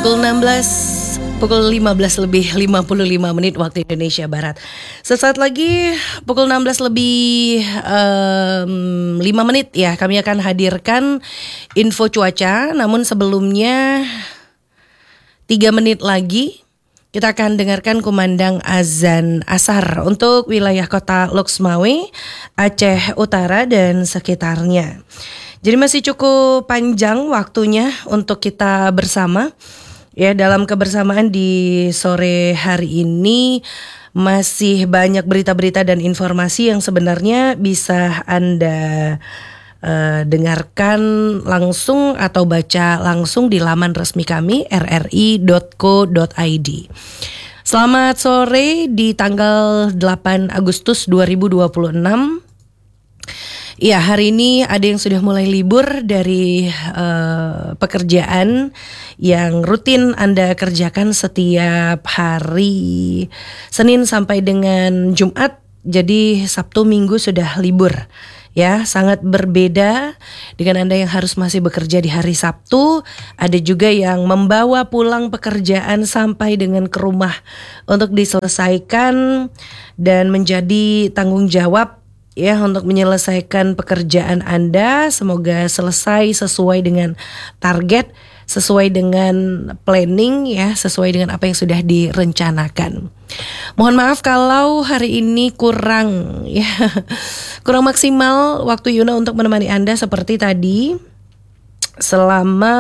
Pukul 15 lebih 55 menit waktu Indonesia Barat. Sesaat lagi pukul 16 lebih 5 menit ya, kami akan hadirkan info cuaca. Namun sebelumnya 3 menit lagi kita akan dengarkan kumandang azan asar untuk wilayah kota Loksmawe, Aceh Utara dan sekitarnya. Jadi masih cukup panjang waktunya untuk kita bersama. Ya, dalam kebersamaan di sore hari ini masih banyak berita-berita dan informasi yang sebenarnya bisa Anda dengarkan langsung atau baca langsung di laman resmi kami rri.co.id. Selamat sore di tanggal 8 Agustus 2026. Ya, hari ini ada yang sudah mulai libur dari pekerjaan yang rutin Anda kerjakan setiap hari Senin sampai dengan Jumat. Jadi Sabtu Minggu sudah libur. Ya, sangat berbeda dengan Anda yang harus masih bekerja di hari Sabtu. Ada juga yang membawa pulang pekerjaan sampai dengan ke rumah untuk diselesaikan dan menjadi tanggung jawab ya untuk menyelesaikan pekerjaan Anda. Semoga selesai sesuai dengan target, sesuai dengan planning ya, sesuai dengan apa yang sudah direncanakan. Mohon maaf kalau hari ini kurang maksimal waktu Yuna untuk menemani Anda seperti tadi selama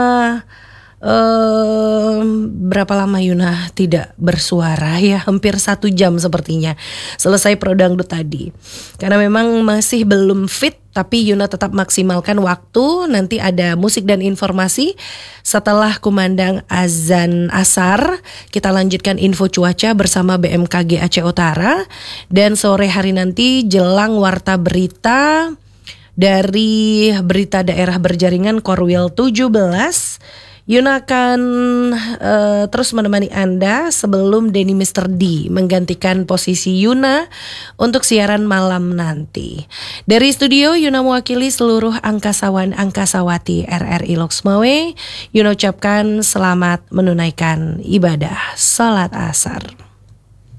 berapa lama Yuna tidak bersuara ya, hampir 1 jam sepertinya selesai Pro Dangdut tadi. Karena memang masih belum fit, tapi Yuna tetap maksimalkan waktu. Nanti ada musik dan informasi. Setelah kumandang azan asar, kita lanjutkan info cuaca bersama BMKG Aceh Utara. Dan sore hari nanti jelang warta berita dari berita daerah berjaringan Korwil 17, Yuna akan terus menemani Anda sebelum Denny Mr. D menggantikan posisi Yuna untuk siaran malam nanti. Dari studio Yuna mewakili seluruh angkasawan angkasawati RRI Loksmawe. Yuna ucapkan selamat menunaikan ibadah salat asar.